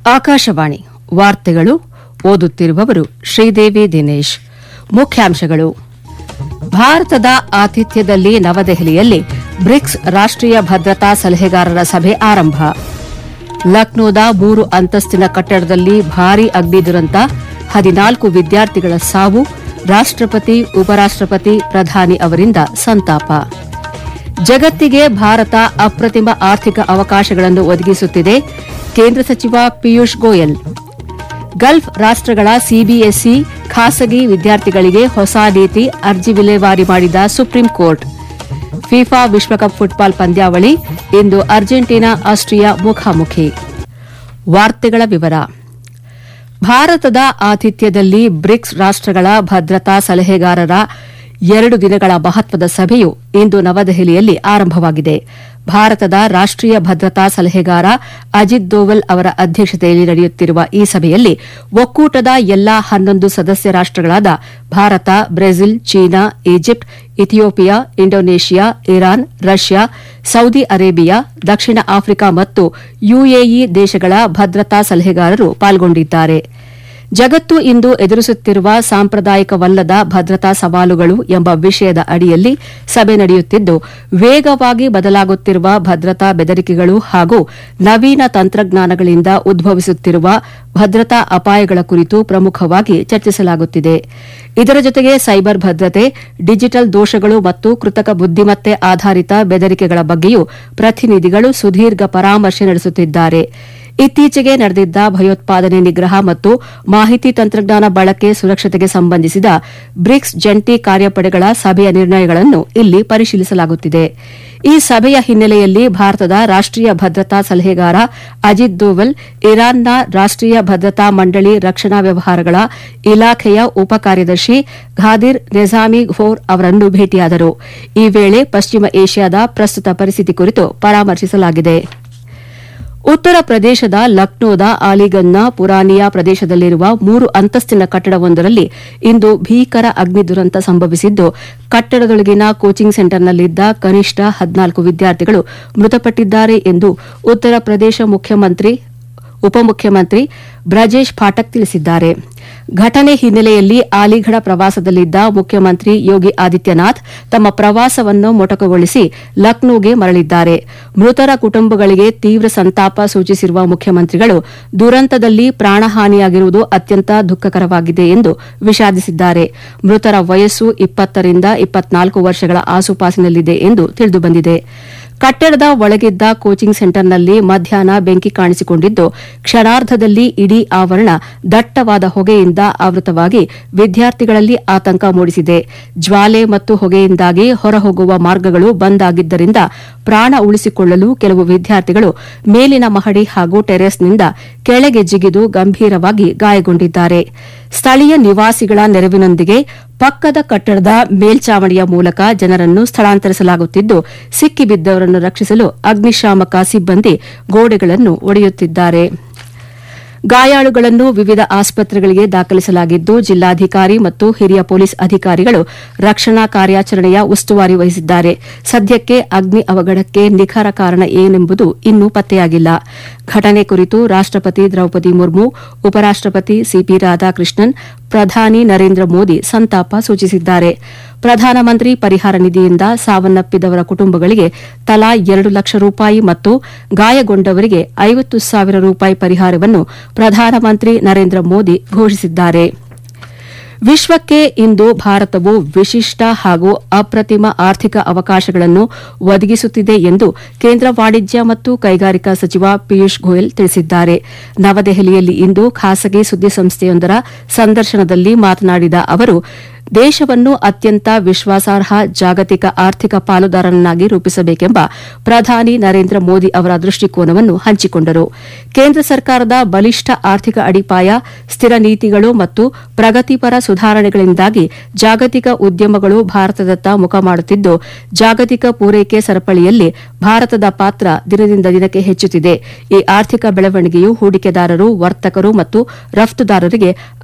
ಆಕಾಶವಾಣಿ ವಾರ್ತೆಗಳು ಓದುತ್ತಿರುವವರು ಶ್ರೀದೇವಿ ದಿನೇಶ್. ಮುಖ್ಯಾಂಶಗಳು: ಭಾರತದ ಆತಿಥ್ಯದಲ್ಲಿ ನವದೆಹಲಿಯಲ್ಲಿ ಬ್ರಿಕ್ಸ್ ರಾಷ್ಟೀಯ ಭದ್ರತಾ ಸಲಹೆಗಾರರ ಸಭೆ ಆರಂಭ. ಲಕ್ನೋದ 3 ಅಂತಸ್ತಿನ ಕಟ್ಟಡದಲ್ಲಿ ಭಾರೀ ಅಗ್ನಿ ದುರಂತ, 14 ವಿದ್ಯಾರ್ಥಿಗಳ ಸಾವು. ರಾಷ್ಟಪತಿ, ಉಪರಾಷ್ಟಪತಿ, ಪ್ರಧಾನಿ ಅವರಿಂದ ಸಂತಾಪ. ಜಗತ್ತಿಗೆ ಭಾರತ ಅಪ್ರತಿಮ ಆರ್ಥಿಕ ಅವಕಾಶಗಳನ್ನು ಒದಗಿಸುತ್ತಿದೆ, ಕೇಂದ್ರ ಸಚಿವ ಪಿಯೂಷ್ ಗೋಯಲ್. ಗಲ್ಫ್ ರಾಷ್ಟಗಳ ಸಿಬಿಎಸ್ಇ ಖಾಸಗಿ ವಿದ್ಯಾರ್ಥಿಗಳಿಗೆ ಹೊಸ ನೀತಿ, ಅರ್ಜಿ ವಿಲೇವಾರಿ ಮಾಡಿದ ಸುಪ್ರೀಂ ಕೋರ್ಟ್. ಫಿಫಾ ವಿಶ್ವಕಪ್ ಫುಟ್ಬಾಲ್ ಪಂದ್ಯಾವಳಿ ಇಂದು ಅರ್ಜೆಂಟೀನಾ ಆಸ್ಟ್ರಿಯಾ ಮುಖಾಮುಖಿ. ವಾರ್ತೆಗಳ ವಿವರ. ಭಾರತದ ಆತಿಥ್ಯದಲ್ಲಿ ಬ್ರಿಕ್ಸ್ ರಾಷ್ಟಗಳ ಭದ್ರತಾ ಸಲಹೆಗಾರರ 2 ದಿನಗಳ ಮಹತ್ವದ ಸಭೆಯು ಇಂದು ನವದೆಹಲಿಯಲ್ಲಿ ಆರಂಭವಾಗಿದೆ. ಭಾರತದ ರಾಷ್ಟೀಯ ಭದ್ರತಾ ಸಲಹೆಗಾರ ಅಜಿತ್ ದೋವಲ್ ಅವರ ಅಧ್ಯಕ್ಷತೆಯಲ್ಲಿ ನಡೆಯುತ್ತಿರುವ ಈ ಸಭೆಯಲ್ಲಿ ಒಕ್ಕೂಟದ ಎಲ್ಲಾ 11 ಸದಸ್ಯ ರಾಷ್ಟಗಳಾದ Bharat, Brazil, China, Egypt, Ethiopia, Indonesia, Iran, Russia, Saudi Arabia, ದಕ್ಷಿಣ ಆಫ್ರಿಕಾ ಮತ್ತು ಯುಎಇ ದೇಶಗಳ ಭದ್ರತಾ ಸಲಹೆಗಾರರು ಪಾಲ್ಗೊಂಡಿದ್ದಾರೆ. ಜಗತ್ತು ಇಂದು ಎದುರಿಸುತ್ತಿರುವ ಸಾಂಪ್ರದಾಯಿಕವಲ್ಲದ ಭದ್ರತಾ ಸವಾಲುಗಳು ಎಂಬ ವಿಷಯದ ಅಡಿಯಲ್ಲಿ ಸಭೆ ನಡೆಯುತ್ತಿದ್ದು, ವೇಗವಾಗಿ ಬದಲಾಗುತ್ತಿರುವ ಭದ್ರತಾ ಬೆದರಿಕೆಗಳು ಹಾಗೂ ನವೀನ ತಂತ್ರಜ್ಞಾನಗಳಿಂದ ಉದ್ಭವಿಸುತ್ತಿರುವ ಭದ್ರತಾ ಅಪಾಯಗಳ ಕುರಿತು ಪ್ರಮುಖವಾಗಿ ಚರ್ಚಿಸಲಾಗುತ್ತಿದೆ. ಇದರ ಜೊತೆಗೆ ಸೈಬರ್ ಭದ್ರತೆ, ಡಿಜಿಟಲ್ ದೋಷಗಳು ಮತ್ತು ಕೃತಕ ಬುದ್ದಿಮತ್ತೆ ಆಧಾರಿತ ಬೆದರಿಕೆಗಳ ಬಗ್ಗೆಯೂ ಪ್ರತಿನಿಧಿಗಳು ಸುದೀರ್ಘ ಪರಾಮರ್ಶೆ ನಡೆಸುತ್ತಿದ್ದಾರೆ. ಇತ್ತೀಚೆಗೆ ನಡೆದಿದ್ದ ಭಯೋತ್ಪಾದನೆ ನಿಗ್ರಹ ಮತ್ತು ಮಾಹಿತಿ ತಂತ್ರಜ್ಞಾನ ಬಳಕೆ ಸುರಕ್ಷತೆಗೆ ಸಂಬಂಧಿಸಿದ ಬ್ರಿಕ್ಸ್ ಜಂಟಿ ಕಾರ್ಯಪಡೆಗಳ ಸಭೆಯ ನಿರ್ಣಯಗಳನ್ನು ಇಲ್ಲಿ ಪರಿಶೀಲಿಸಲಾಗುತ್ತಿದೆ. ಈ ಸಭೆಯ ಹಿನ್ನೆಲೆಯಲ್ಲಿ ಭಾರತದ ರಾಷ್ಟೀಯ ಭದ್ರತಾ ಸಲಹೆಗಾರ ಅಜಿತ್ ದೋವಲ್ ಇರಾನ್ನ ರಾಷ್ಟೀಯ ಭದ್ರತಾ ಮಂಡಳಿ ರಕ್ಷಣಾ ವ್ಯವಹಾರಗಳ ಇಲಾಖೆಯ ಉಪ ಕಾರ್ಯದರ್ಶಿ ಘಾದಿರ್ ನೆಜಾಮಿ ಘೋರ್ ಅವರನ್ನು ಭೇಟಿಯಾದರು. ಈ ವೇಳೆ ಪಶ್ಚಿಮ ಏಷ್ಯಾದ ಪ್ರಸ್ತುತ ಪರಿಸ್ಥಿತಿ ಕುರಿತು ಪರಾಮರ್ಶಿಸಲಾಗಿದೆ. ಉತ್ತರ ಪ್ರದೇಶದ ಲಕ್ನೋದ ಅಲಿಗಂಜ್ನ ಪುರಾನಿಯಾ ಪ್ರದೇಶದಲ್ಲಿರುವ 3 ಅಂತಸ್ತಿನ ಕಟ್ಟಡವೊಂದರಲ್ಲಿ ಇಂದು ಭೀಕರ ಅಗ್ನಿ ದುರಂತ ಸಂಭವಿಸಿದ್ದು, ಕಟ್ಟಡದೊಳಗಿನ ಕೋಚಿಂಗ್ ಸೆಂಟರ್ನಲ್ಲಿದ್ದ ಕನಿಷ್ಠ 14 ವಿದ್ಯಾರ್ಥಿಗಳು ಮೃತಪಟ್ಟಿದ್ದಾರೆ ಎಂದು ಉತ್ತರ ಪ್ರದೇಶ ಉಪಮುಖ್ಯಮಂತ್ರಿ ಬ್ರಜೇಶ್ ಪಾಠಕ್ ತಿಳಿಸಿದ್ದಾರೆ. ಘಟನೆ ಹಿನ್ನೆಲೆಯಲ್ಲಿ ಅಲಿಘಡ ಪ್ರವಾಸದಲ್ಲಿದ್ದ ಮುಖ್ಯಮಂತ್ರಿ ಯೋಗಿ ಆದಿತ್ಯನಾಥ್ ತಮ್ಮ ಪ್ರವಾಸವನ್ನು ಮೊಟಕುಗೊಳಿಸಿ ಲಕ್ನೋಗೆ ಮರಳಿದ್ದಾರೆ. ಮೃತರ ಕುಟುಂಬಗಳಿಗೆ ತೀವ್ರ ಸಂತಾಪ ಸೂಚಿಸಿರುವ ಮುಖ್ಯಮಂತ್ರಿಗಳು ದುರಂತದಲ್ಲಿ ಪ್ರಾಣಹಾನಿಯಾಗಿರುವುದು ಅತ್ಯಂತ ದುಃಖಕರವಾಗಿದೆ ಎಂದು ವಿಷಾದಿಸಿದ್ದಾರೆ. ಮೃತರ ವಯಸ್ಸು 20 ರಿಂದ 24 ವರ್ಷಗಳ ಆಸುಪಾಸಿನಲ್ಲಿದೆ ಎಂದು ತಿಳಿದುಬಂದಿದೆ. ಕಟ್ಟಡದ ಒಳಗಿದ್ದ ಕೋಚಿಂಗ್ ಸೆಂಟರ್ನಲ್ಲಿ ಮಧ್ಯಾಹ್ನ ಬೆಂಕಿ ಕಾಣಿಸಿಕೊಂಡಿದ್ದು, ಕ್ಷಣಾರ್ಧದಲ್ಲಿ ಇಡೀ ಆವರಣ ದಟ್ಟವಾದ ಹೊಗೆಯಿಂದ ಆವೃತವಾಗಿ ವಿದ್ಯಾರ್ಥಿಗಳಲ್ಲಿ ಆತಂಕ ಮೂಡಿಸಿದೆ. ಜ್ವಾಲೆ ಮತ್ತು ಹೊಗೆಯಿಂದಾಗಿ ಹೊರಹೋಗುವ ಮಾರ್ಗಗಳು ಬಂದ್ ಆಗಿದ್ದರಿಂದ ಪ್ರಾಣ ಉಳಿಸಿಕೊಳ್ಳಲು ಕೆಲವು ವಿದ್ಯಾರ್ಥಿಗಳು ಮೇಲಿನ ಮಹಡಿ ಹಾಗೂ ಟೆರೆಸ್ನಿಂದ ಕೆಳಗೆ ಜಿಗಿದು ಗಂಭೀರವಾಗಿ ಗಾಯಗೊಂಡಿದ್ದಾರೆ. ಸ್ಥಳೀಯ ನಿವಾಸಿಗಳ ನೆರವಿನೊಂದಿಗೆ ಪಕ್ಕದ ಕಟ್ಟಡದ ಮೇಲ್ಚಾವಣಿಯ ಮೂಲಕ ಜನರನ್ನು ಸ್ಥಳಾಂತರಿಸಲಾಗುತ್ತಿದ್ದು, ಸಿಕ್ಕಿಬಿದ್ದವರನ್ನು ರಕ್ಷಿಸಲು ಅಗ್ನಿಶಾಮಕ ಸಿಬ್ಬಂದಿ ಗೋಡೆಗಳನ್ನು ಒಡೆಯುತ್ತಿದ್ದಾರೆ. ಗಾಯಾಳುಗಳನ್ನು ವಿವಿಧ ಆಸ್ಪತ್ರೆಗಳಿಗೆ ದಾಖಲಿಸಲಾಗಿದ್ದು, ಜಿಲ್ಲಾಧಿಕಾರಿ ಮತ್ತು ಹಿರಿಯ ಪೊಲೀಸ್ ಅಧಿಕಾರಿಗಳು ರಕ್ಷಣಾ ಕಾರ್ಯಾಚರಣೆಯ ಉಸ್ತುವಾರಿ ವಹಿಸಿದ್ದಾರೆ. ಸದ್ಯಕ್ಕೆ ಅಗ್ನಿ ಅವಘಡಕ್ಕೆ ನಿಖರ ಕಾರಣ ಏನೆಂಬುದು ಇನ್ನೂ ಪತ್ತೆಯಾಗಿಲ್ಲ. ಘಟನೆ ಕುರಿತು ರಾಷ್ಟಪತಿ ದ್ರೌಪದಿ ಮುರ್ಮು, ಉಪರಾಷ್ಟಪತಿ ಸಿಪಿ ರಾಧಾಕೃಷ್ಣನ್, ಪ್ರಧಾನಿ ನರೇಂದ್ರ ಮೋದಿ ಸಂತಾಪ ಸೂಚಿಸಿದ್ದಾರೆ. ಪ್ರಧಾನಮಂತ್ರಿ ಪರಿಹಾರ ನಿಧಿಯಿಂದ ಸಾವನ್ನಪ್ಪಿದವರ ಕುಟುಂಬಗಳಿಗೆ ತಲಾ 2 ಲಕ್ಷ ರೂಪಾಯಿ ಮತ್ತು ಗಾಯಗೊಂಡವರಿಗೆ 50,000 ರೂಪಾಯಿ ಪರಿಹಾರವನ್ನು ಪ್ರಧಾನಮಂತ್ರಿ ನರೇಂದ್ರ ಮೋದಿ ಘೋಷಿಸಿದ್ದಾರೆ. ವಿಶ್ವಕ್ಕೆ ಇಂದು ಭಾರತವು ವಿಶಿಷ್ಟ ಹಾಗೂ ಅಪ್ರತಿಮ ಆರ್ಥಿಕ ಅವಕಾಶಗಳನ್ನು ಒದಗಿಸುತ್ತಿದೆ ಎಂದು ಕೇಂದ್ರ ವಾಣಿಜ್ಯ ಮತ್ತು ಕೈಗಾರಿಕಾ ಸಚಿವ ಪಿಯೂಷ್ ಗೋಯಲ್ ತಿಳಿಸಿದ್ದಾರೆ. ನವದೆಹಲಿಯಲ್ಲಿ ಇಂದು ಖಾಸಗಿ ಸುದ್ದಿಸಂಸ್ಥೆಯೊಂದರ ಸಂದರ್ಶನದಲ್ಲಿ ಮಾತನಾಡಿದ ಅವರು, ದೇಶವನ್ನು ಅತ್ಯಂತ ವಿಶ್ವಾಸಾರ್ಹ ಜಾಗತಿಕ ಆರ್ಥಿಕ ಪಾಲುದಾರನನ್ನಾಗಿ ರೂಪಿಸಬೇಕೆಂಬ ಪ್ರಧಾನಿ ನರೇಂದ್ರ ಮೋದಿ ಅವರ ದೃಷ್ಟಿಕೋನವನ್ನು ಹಂಚಿಕೊಂಡರು. ಕೇಂದ್ರ ಸರ್ಕಾರದ ಬಲಿಷ್ಠ ಆರ್ಥಿಕ ಅಡಿಪಾಯ, ಸ್ಥಿರ ನೀತಿಗಳು ಮತ್ತು ಪ್ರಗತಿಪರ ಸುಧಾರಣೆಗಳಿಂದಾಗಿ ಜಾಗತಿಕ ಉದ್ಯಮಗಳು ಭಾರತದತ್ತ ಮುಖ ಮಾಡುತ್ತಿದ್ದು, ಜಾಗತಿಕ ಪೂರೈಕೆ ಸರಪಳಿಯಲ್ಲಿ ಭಾರತದ ಪಾತ್ರ ದಿನದಿಂದ ದಿನಕ್ಕೆ ಹೆಚ್ಚುತ್ತಿದೆ. ಈ ಆರ್ಥಿಕ ಬೆಳವಣಿಗೆಯು ಹೂಡಿಕೆದಾರರು, ವರ್ತಕರು ಮತ್ತು ರಫ್ತುದಾರರಿಗೆ